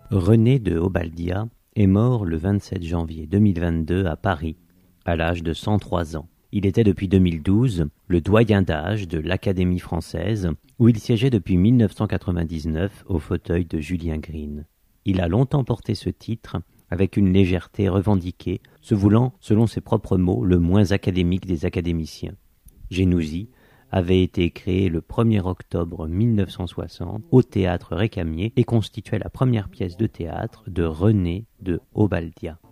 René de Obaldia est mort le 27 janvier 2022 à Paris, à l'âge de 103 ans. Il était depuis 2012 le doyen d'âge de l'Académie française, où il siégeait depuis 1999 au fauteuil de Julien Green. Il a longtemps porté ce titre avec une légèreté revendiquée, se voulant, selon ses propres mots, le moins académique des académiciens. Génousy avait été créé le 1er octobre 1960 au théâtre Récamier et constituait la première pièce de théâtre de René de Obaldia.